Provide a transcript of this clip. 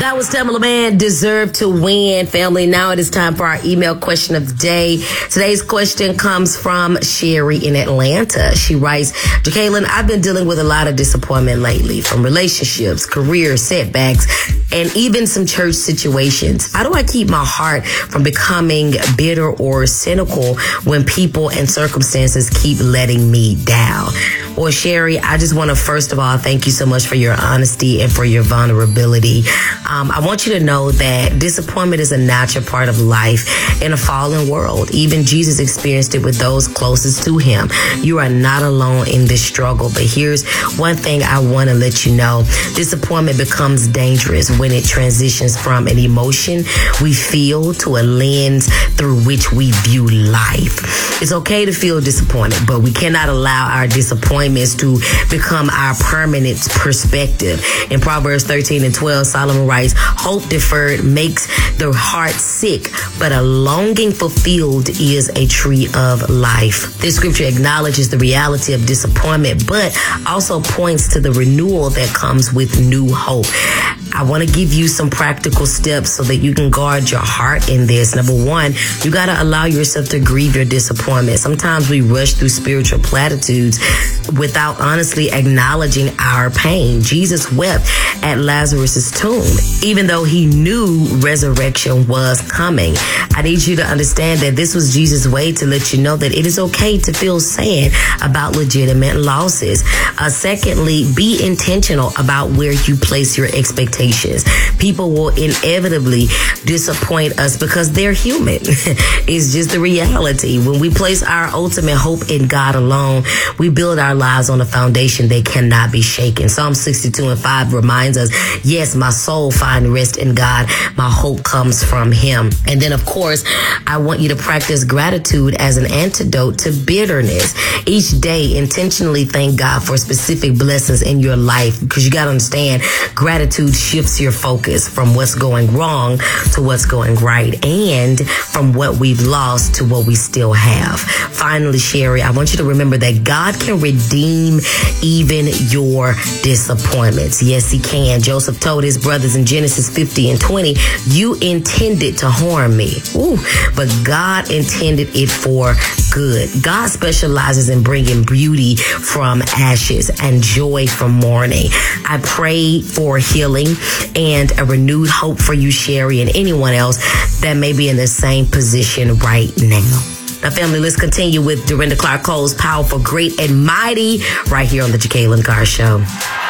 That was Tamala Man, Deserve to Win, family. Now it is time for our email question of the day. Today's question comes from Sherry in Atlanta. She writes, Jacqueline, I've been dealing with a lot of disappointment lately, from relationships, career setbacks, and even some church situations. How do I keep my heart from becoming bitter or cynical when people and circumstances keep letting me down? Well, Sherry, I just want to first of all thank you so much for your honesty and for your vulnerability. I want you to know that disappointment is a natural part of life in a fallen world. Even Jesus experienced it with those closest to him. You are not alone in this struggle. But here's one thing I want to let you know. Disappointment becomes dangerous when it transitions from an emotion we feel to a lens through which we view life. It's okay to feel disappointed, but we cannot allow our disappointments to become our permanent perspective. In Proverbs 13:12, Solomon writes, hope deferred makes the heart sick, but a longing fulfilled is a tree of life. This scripture acknowledges the reality of disappointment, but also points to the renewal that comes with new hope. I want to give you some practical steps so that you can guard your heart in this. Number one, you got to allow yourself to grieve your disappointment. Sometimes we rush through spiritual platitudes without honestly acknowledging our pain. Jesus wept at Lazarus's tomb, even though he knew resurrection was coming. I need you to understand that this was Jesus' way to let you know that it is okay to feel sad about legitimate losses. Secondly, be intentional about where you place your expectations. People will inevitably disappoint us because they're human. It's just the reality. When we place our ultimate hope in God alone, we build our lives on a foundation that cannot be shaken. Psalm 62:5 reminds us, yes, my soul find rest in God. My hope comes from him. And then, of course, I want you to practice gratitude as an antidote to bitterness. Each day, intentionally thank God for specific blessings in your life, because you got to understand, gratitude shifts your focus from what's going wrong to what's going right, and from what we've lost to what we still have. Finally, Sherry, I want you to remember that God can redeem even your disappointments. Yes, he can. Joseph told his brothers in Genesis 50:20, you intended to harm me. But God intended it for good. God specializes in bringing beauty from ashes and joy from mourning. I pray for healing and a renewed hope for you, Sherry, and anyone else that may be in the same position right now. Now, family, let's continue with Dorinda Clark Cole's Powerful, Great, and Mighty right here on the Jacqueline Carr Show.